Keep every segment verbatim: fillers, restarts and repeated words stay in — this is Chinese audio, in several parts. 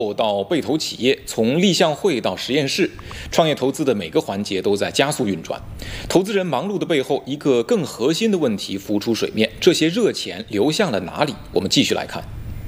到被投企业，从立项会到实验室，创业投资的每个环节都在加速运转。投资人忙碌的背后，一个更核心的问题浮出水面：这些热钱流向了哪里？我们继续来看。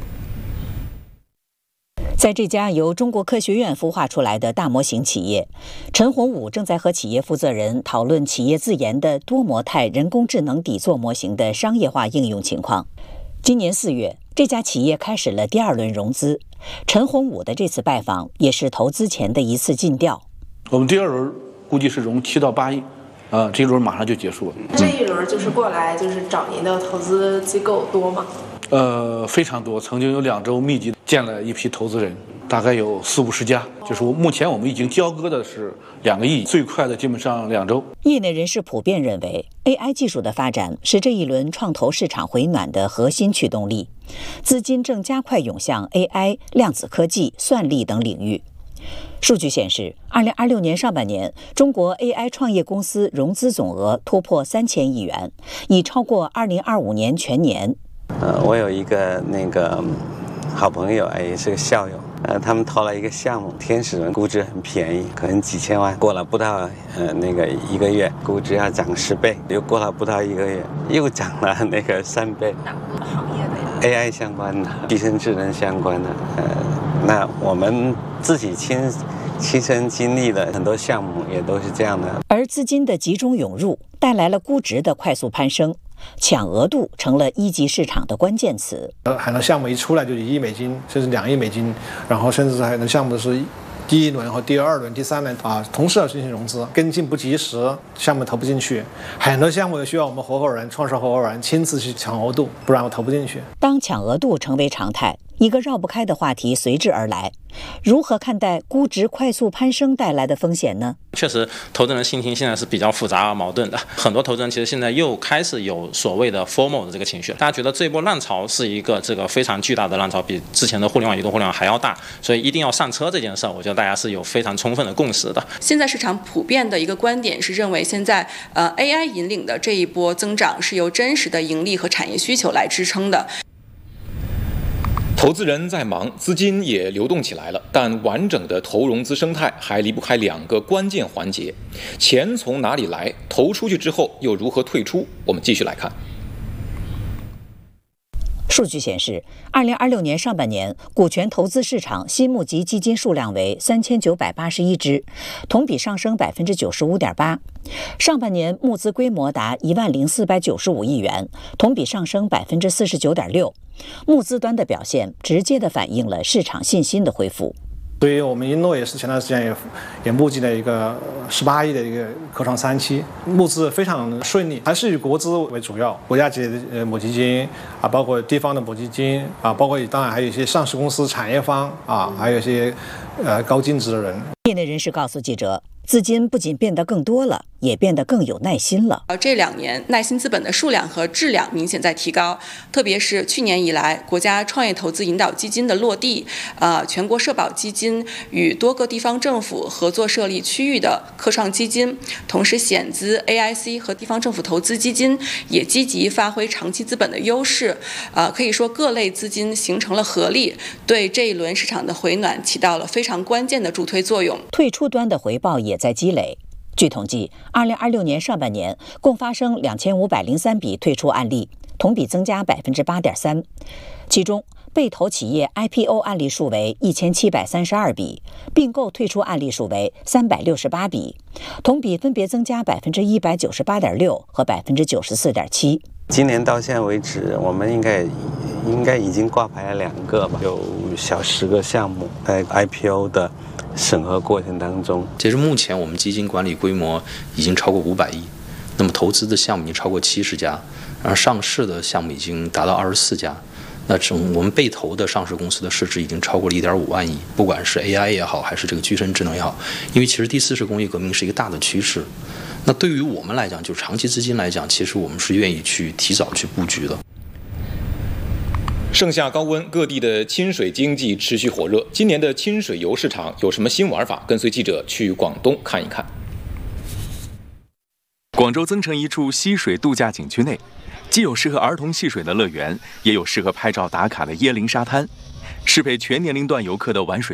在这家由中国科学院孵化出来的大模型企业，陈洪武正在和企业负责人讨论企业自研的多模态人工智能底座模型的商业化应用情况。今年四月，这家企业开始了第二轮融资。陈洪武的这次拜访也是投资前的一次尽调。 我们第二轮估计是融七到八亿，啊，这一轮马上就结束了。 这一轮就是过来就是找您的投资机构多吗？ 呃，非常多，曾经有两周密集见了一批投资人，大概有四五十家。就是目前我们已经交割的是两个亿，最快的基本上两周。 业内人士普遍认为 ，A I 技术的发展是这一轮创投市场回暖的核心驱动力，资金正加快涌向 A I、量子科技、算力等领域。数据显示，二零二六年上半年，中国 A I 创业公司融资总额突破三千亿元，已超过二零二五年全年。 呃，我有一个那个好朋友，也是个校友，呃，他们投了一个项目，天使轮，估值很便宜，可能几千万，过了不到呃那个一个月，估值要涨十倍，又过了不到一个月，又涨了那个三倍。 哪个行业的 ？A I 相关的，集成智能相关的，呃，那我们自己亲亲身经历的很多项目也都是这样的。 而资金的集中涌入，带来了估值的快速攀升。抢额度成了一级市场的关键词。 很多项目一出来就一亿美金，甚至两亿美金，然后甚至还有项目是第一轮和第二轮、第三轮啊，同时要进行融资，跟进不及时，项目投不进去。很多项目需要我们合伙人、创始合伙人亲自去抢额度，不然我投不进去。 当抢额度成为常态，一个绕不开的话题随之而来：如何看待估值快速攀升带来的风险呢？ 确实，投资人心情现在是比较复杂而矛盾的。很多投资人其实现在又开始有所谓的 FOMO 的这个情绪，大家觉得这波浪潮是一个这个非常巨大的浪潮，比之前的互联网、移动互联网还要大，所以一定要上车这件事儿，我觉得大家是有非常充分的共识的。 现在市场普遍的一个观点是认为，现在呃 A I 引领的这一波增长是由真实的盈利和产业需求来支撑的。 投资人在忙，资金也流动起来了，但完整的投融资生态还离不开两个关键环节：钱从哪里来，投出去之后又如何退出？我们继续来看。 数据显示，二零二六年上半年股权投资市场新募集基金数量为三千九百八十一只，同比上升百分之九十五点八。上半年募资规模达一万零四百九十五亿元，同比上升百分之四十九点六。募资端的表现直接的反映了市场信心的恢复。 所以我们英诺也是前段时间也也募集了一个十八亿的一个科创三期，募资非常顺利，还是以国资为主要，国家级的母基金啊，包括地方的母基金啊，包括当然还有一些上市公司、产业方啊，还有一些呃高净值的人。 业内人士告诉记者，资金不仅变得更多了，也变得更有耐心了。 这两年耐心资本的数量和质量明显在提高，特别是去年以来，国家创业投资引导基金的落地，呃，全国社保基金与多个地方政府合作设立区域的科创基金，同时险资 A I C 和地方政府投资基金也积极发挥长期资本的优势，呃，可以说各类资金形成了合力，对这一轮市场的回暖起到了非常关键的助推作用。 退出端的回报也在积累。据统计，二零二六年上半年共发生两千五百零三笔退出案例，同比增加百分之八点三。其中，被投企业 I P O 案例数为一千七百三十二笔，并购退出案例数为三百六十八笔，同比分别增加百分之一百九十八点六和百分之九十四点七。 今年到现在为止，我们应该应该已经挂牌了两个吧，有小十个项目在 I P O 的审核过程当中。 截至目前，我们基金管理规模已经超过五百亿，那么投资的项目已经超过七十家，而上市的项目已经达到二十四家。那整我们被投的上市公司的市值已经超过了一点五万亿，不管是 A I 也好，还是这个具身智能也好，因为其实第四次工业革命是一个大的趋势。那对于我们来讲，就是长期资金来讲，其实我们是愿意去提早去布局的。 盛夏高温，各地的亲水经济持续火热。今年的亲水游市场有什么新玩法？跟随记者去广东看一看。 广州增城一处溪水度假景区内，既有适合儿童戏水的乐园，也有适合拍照打卡的椰林沙滩。 适配全年龄段游客的玩水。